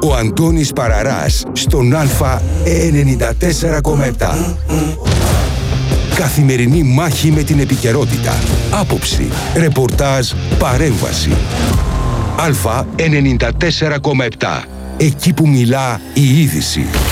Ο Αντώνης Παραράς στον Α 94,7. Καθημερινή μάχη με την επικαιρότητα. Άποψη, ρεπορτάζ, παρέμβαση. Α 94,7. Εκεί που μιλά η είδηση.